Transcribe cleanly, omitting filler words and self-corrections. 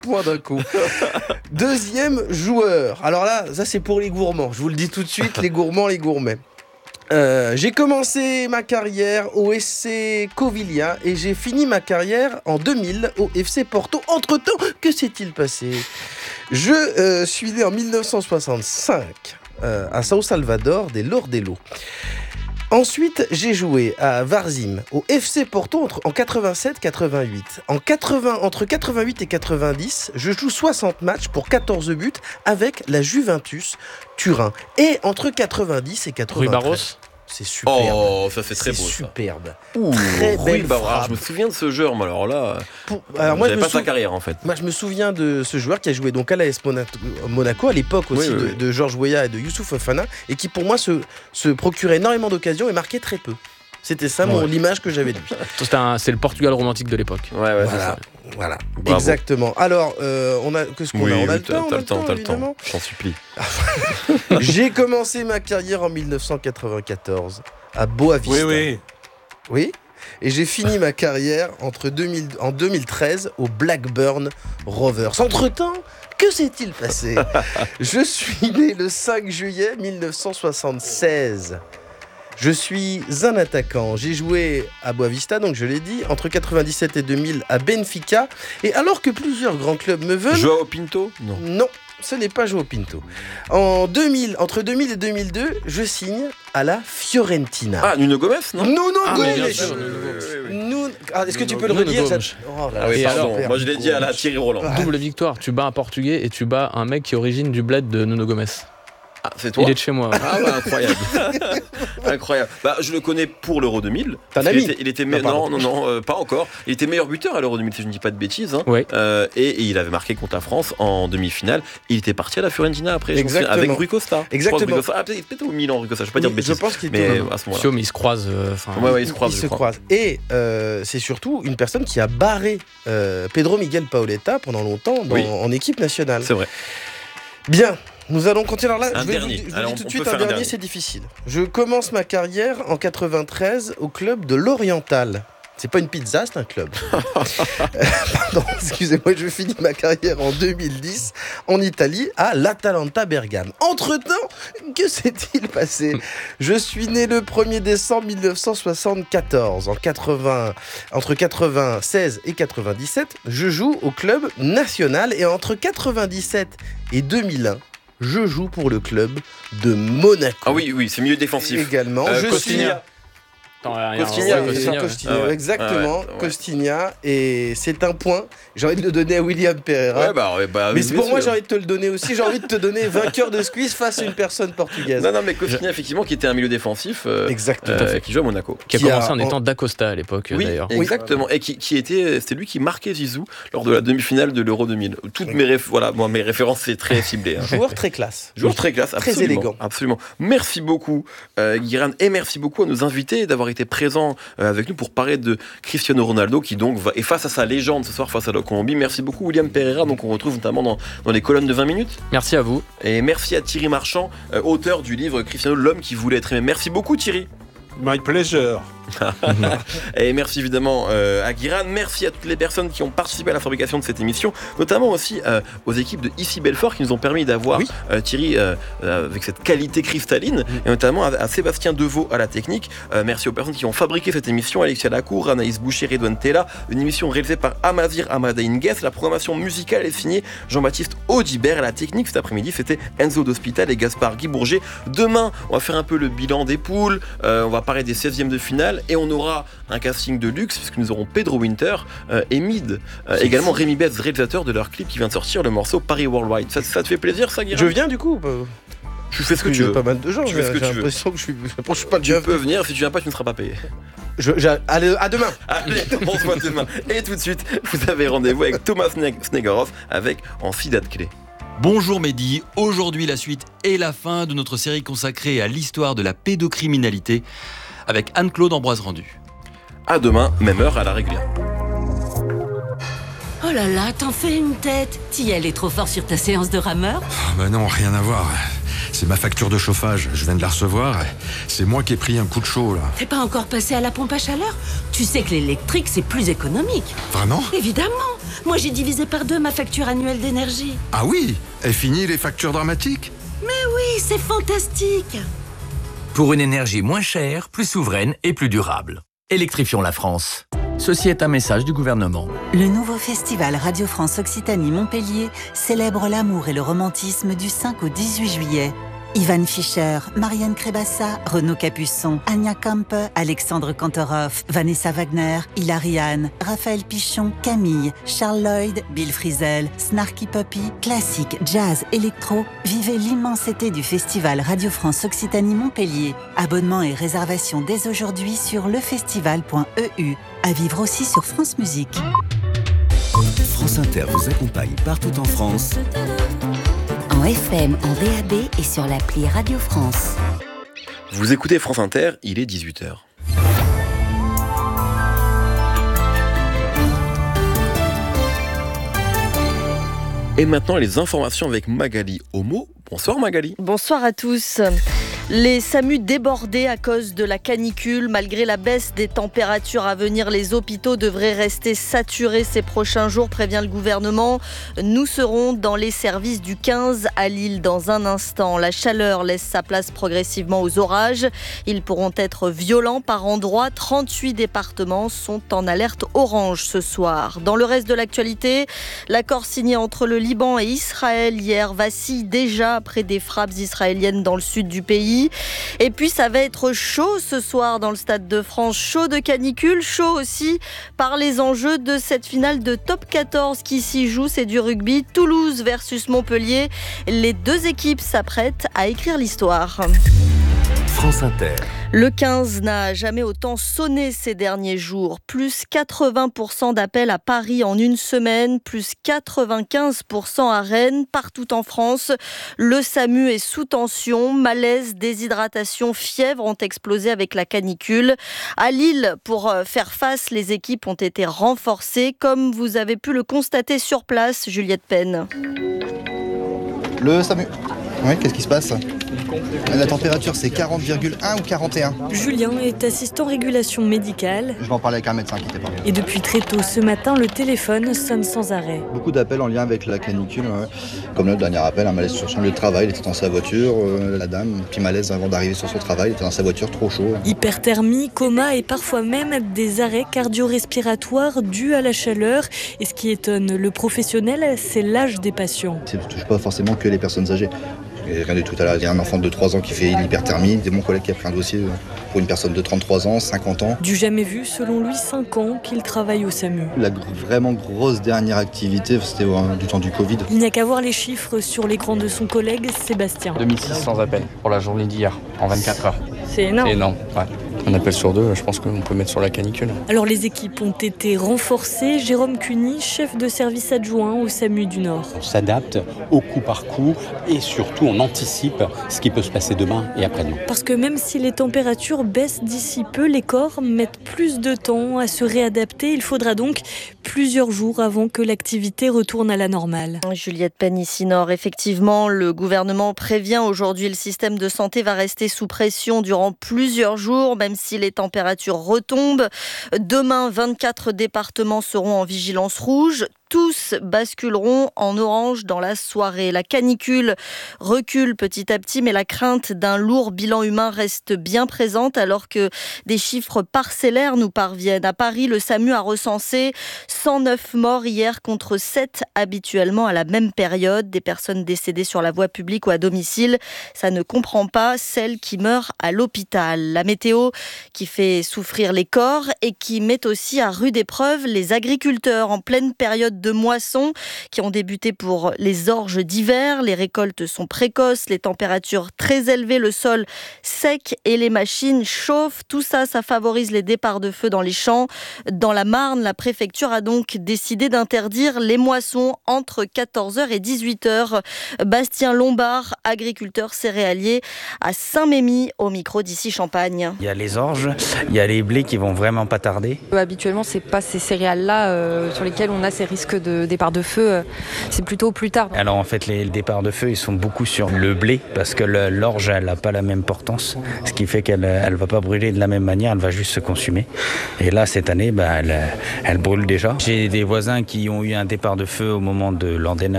points d'un coup. Deuxième joueur. Alors là, ça c'est pour les gourmands. Je vous le dis tout de suite, les gourmands, les gourmets. J'ai commencé ma carrière au SC Covilhã et j'ai fini ma carrière en 2000 au FC Porto. Entre-temps, que s'est-il passé ? Je suis né en 1965 à São Salvador des Lordelos. Ensuite, j'ai joué à Varzim, au FC Porto en 87-88. Entre 88 et 90, je joue 60 matchs pour 14 buts avec la Juventus Turin. Et entre 90 et 93... Rui Barros. C'est superbe. Oh, ça c'est très beau. C'est superbe. Très belle frappe. Je me souviens de ce joueur, mais alors là, Alors moi, j'avais pas sa carrière en fait. Moi, je me souviens de ce joueur qui a joué donc à l'AS Monaco à l'époque aussi de Georges Weah et de Youssouf Fofana et qui pour moi se procurait énormément d'occasions et marquait très peu. C'était ça l'image que j'avais de lui. C'est le Portugal romantique de l'époque. Ouais, voilà. Bravo. Exactement. Alors, on a le temps. T'as le temps. J'en supplie. J'ai commencé ma carrière en 1994 à Boa Vista. Oui. Et j'ai fini ma carrière en 2013 au Blackburn Rovers. Entre-temps, que s'est-il passé ? Je suis né le 5 juillet 1976. Je suis un attaquant. J'ai joué à Boa Vista, donc je l'ai dit, entre 97 et 2000 à Benfica. Et alors que plusieurs grands clubs me veulent... João Pinto ? Non, ce n'est pas João Pinto. Entre 2000 et 2002, je signe à la Fiorentina. Ah, Nuno Gomes, non ? Nuno Gomes. Est-ce que tu peux le redire ? Moi je l'ai dit à la Thierry Roland. Double victoire, tu bats un Portugais et tu bats un mec qui est origine du bled de Nuno Gomes. Ah, c'est toi ? Il est de chez moi. Ah bah incroyable. Incroyable. Bah je le connais pour l'Euro 2000. T'as un ami ? Non, pas encore. Il était meilleur buteur à l'Euro 2000 si je ne dis pas de bêtises. Hein. Oui. Et il avait marqué contre la France en demi-finale. Il était parti à la Fiorentina après. Exactement. Avec Rui Costa. Exactement. Peut-être au Milan Rui Costa. Je ne vais pas dire de bêtises. Je pense qu'il était à ce moment-là. Mais ils se croisent. Ils se croisent. Et c'est surtout une personne qui a barré Pedro Miguel Paoletta pendant longtemps en équipe nationale. C'est vrai. Bien. Nous allons continuer. Alors là, un je vais dernier. vous dire tout de suite, un dernier, c'est difficile. Je commence ma carrière en 93 au club de l'Oriental. C'est pas une pizza, c'est un club. Pardon, excusez-moi, je finis ma carrière en 2010 en Italie à l'Atalanta Bergame. Entre-temps, que s'est-il passé ? Je suis né le 1er décembre 1974. Entre 96 et 97, je joue au club national et entre 97 et 2001, je joue pour le club de Monaco. Ah oui, c'est milieu défensif. Également, Costinha. Costinha, exactement, Costinha, et c'est un point. J'ai envie de le donner à William Pereira. Mais pour moi, j'ai envie de te le donner aussi. J'ai envie de te donner vainqueur de ce quiz face à une personne portugaise. Non, mais Costinha, effectivement, qui était un milieu défensif, qui joue à Monaco. Qui a commencé en étant d'Acosta à l'époque, d'ailleurs. Exactement. Et c'était lui qui marquait Zizou lors de la demi-finale de l'Euro 2000. Mes références, c'est très ciblé. Hein. Joueur très classe. Très élégant. Absolument. Merci beaucoup, Guiran, et merci beaucoup à nos invités d'avoir été présent avec nous pour parler de Cristiano Ronaldo qui donc est face à sa légende ce soir face à la Colombie. Merci beaucoup William Pereira, donc on retrouve notamment dans les colonnes de 20 minutes. Merci à vous. Et merci à Thierry Marchand, auteur du livre Cristiano, l'homme qui voulait être aimé. Merci beaucoup Thierry. My pleasure. Et merci évidemment à Guiran, merci à toutes les personnes qui ont participé à la fabrication de cette émission, notamment aussi aux équipes de Ici Belfort qui nous ont permis d'avoir Thierry avec cette qualité cristalline, et notamment à Sébastien Deveau à la technique. Merci aux personnes qui ont fabriqué cette émission, Alexia Lacour, Anaïs Boucher, Redouane Tella, une émission réalisée par Amazir Amadaïn Guess. La programmation musicale est signée Jean-Baptiste Audibert, à la technique cet après-midi c'était Enzo D'Hospital et Gaspard Guy Bourget. Demain on va faire un peu le bilan des poules, on va parler des 16e de finale et on aura un casting de luxe puisque nous aurons Pedro Winter et Mid, également Rémi Betz, réalisateur de leur clip qui vient de sortir, le morceau Paris Worldwide. Ça te fait plaisir ça, Guiran ? Je viens du coup. Tu fais ce que tu veux. Pas mal de gens. Tu fais ce que tu veux. J'ai l'impression que je suis pas le Tu peux venir, si tu viens pas tu ne seras pas payé. Allez, à demain. Allez, on se voit demain. Et tout de suite, vous avez rendez-vous avec Thomas Snegorov avec En 6 dates clés. Bonjour Mehdi, aujourd'hui la suite et la fin de notre série consacrée à l'histoire de la pédocriminalité avec Anne-Claude Ambroise Rendu. À demain, même heure à la régulière. Oh, Oh là là, t'en fais une tête. T'y allais trop fort sur ta séance de rameur? Bah non, rien à voir. C'est ma facture de chauffage, je viens de la recevoir. C'est moi qui ai pris un coup de chaud, là. T'es pas encore passé à la pompe à chaleur? Tu sais que l'électrique, c'est plus économique. Vraiment? Évidemment. Moi, j'ai divisé par 2 ma facture annuelle d'énergie. Ah oui? Et fini les factures dramatiques? Mais oui, c'est fantastique. Pour une énergie moins chère, plus souveraine et plus durable. Électrifions la France. Ceci est un message du gouvernement. Le nouveau festival Radio France Occitanie-Montpellier célèbre l'amour et le romantisme du 5 au 18 juillet. Ivan Fischer, Marianne Crébassa, Renaud Capuçon, Anya Kampe, Alexandre Kantorov, Vanessa Wagner, Hilary Hahn, Raphaël Pichon, Camille, Charles Lloyd, Bill Frisell, Snarky Puppy, classique, jazz, électro. Vivez l'immensité du festival Radio France Occitanie-Montpellier. Abonnement et réservation dès aujourd'hui sur lefestival.eu. À vivre aussi sur France Musique. France Inter vous accompagne partout en France. En FM, en DAB et sur l'appli Radio France. Vous écoutez France Inter, il est 18h. Et maintenant, les informations avec Magali Homo. Bonsoir Magali. Bonsoir à tous. Les SAMU débordés à cause de la canicule. Malgré la baisse des températures à venir, les hôpitaux devraient rester saturés ces prochains jours, prévient le gouvernement. Nous serons dans les services du 15 à Lille dans un instant. La chaleur laisse sa place progressivement aux orages. Ils pourront être violents par endroits. 38 départements sont en alerte orange ce soir. Dans le reste de l'actualité, l'accord signé entre le Liban et Israël hier vacille déjà après des frappes israéliennes dans le sud du pays. Et puis ça va être chaud ce soir dans le Stade de France, chaud de canicule, chaud aussi par les enjeux de cette finale de top 14 qui s'y joue, c'est du rugby, Toulouse versus Montpellier. Les deux équipes s'apprêtent à écrire l'histoire. France Inter. Le 15 n'a jamais autant sonné ces derniers jours. Plus 80% d'appels à Paris en une semaine, plus 95% à Rennes, partout en France. Le SAMU est sous tension, malaise, déshydratation, fièvre ont explosé avec la canicule. À Lille, pour faire face, les équipes ont été renforcées, comme vous avez pu le constater sur place, Juliette Penn. Le SAMU. Oui, qu'est-ce qui se passe ? La température, c'est 40,1 ou 41. Julien est assistant régulation médicale. Je vais en parler avec un médecin, inquiétez pas. Et depuis très tôt ce matin, le téléphone sonne sans arrêt. Beaucoup d'appels en lien avec la canicule. Comme le dernier appel, un malaise sur son lieu de travail. Il était dans sa voiture, la dame, petit malaise avant d'arriver sur son travail. Il était dans sa voiture, trop chaud. Hyperthermie, coma et parfois même des arrêts cardio-respiratoires dus à la chaleur. Et ce qui étonne le professionnel, c'est l'âge des patients. Ça ne touche pas forcément que les personnes âgées. Rien du tout à l'heure. Il y a un enfant de 3 ans qui fait une hyperthermie. C'est mon collègue qui a pris un dossier pour une personne de 33 ans, 50 ans. Du jamais vu, selon lui, 5 ans qu'il travaille au SAMU. La vraiment grosse dernière activité, c'était du temps du Covid. Il n'y a qu'à voir les chiffres sur l'écran de son collègue Sébastien. 2600 appels pour la journée d'hier, en 24 heures. C'est énorme. C'est énorme, ouais. Un appel sur 2, je pense qu'on peut mettre sur la canicule. Alors les équipes ont été renforcées. Jérôme Cuny, chef de service adjoint au SAMU du Nord. On s'adapte au coup par coup et surtout on anticipe ce qui peut se passer demain et après-demain. Parce que même si les températures baissent d'ici peu, les corps mettent plus de temps à se réadapter. Il faudra donc plusieurs jours avant que l'activité retourne à la normale. Juliette Penn, ici Nord. Effectivement, le gouvernement prévient aujourd'hui le système de santé va rester sous pression durant plusieurs jours, même si les températures retombent. Demain, 24 départements seront en vigilance rouge. Tous basculeront en orange dans la soirée. La canicule recule petit à petit, mais la crainte d'un lourd bilan humain reste bien présente alors que des chiffres parcellaires nous parviennent. À Paris, le SAMU a recensé 109 morts hier contre 7 habituellement à la même période. Des personnes décédées sur la voie publique ou à domicile. Ça ne comprend pas celles qui meurent à l'hôpital. La météo qui fait souffrir les corps et qui met aussi à rude épreuve les agriculteurs en pleine période de moissons qui ont débuté pour les orges d'hiver. Les récoltes sont précoces, les températures très élevées, le sol sec et les machines chauffent. Tout ça, ça favorise les départs de feu dans les champs. Dans la Marne, la préfecture a donc décidé d'interdire les moissons entre 14h et 18h. Bastien Lombard, agriculteur céréalier à Saint-Mémy, au micro d'Ici Champagne. Il y a les orges, il y a les blés qui vont vraiment pas tarder. Habituellement, c'est pas ces céréales-là sur lesquelles on a ces risques risque de départ de feu, c'est plutôt plus tard. Alors en fait, les départs de feu, ils sont beaucoup sur le blé parce que l'orge, elle n'a pas la même portance, ce qui fait qu'elle ne va pas brûler de la même manière, elle va juste se consumer. Et là, cette année, elle brûle déjà. J'ai des voisins qui ont eu un départ de feu au moment de l'endainage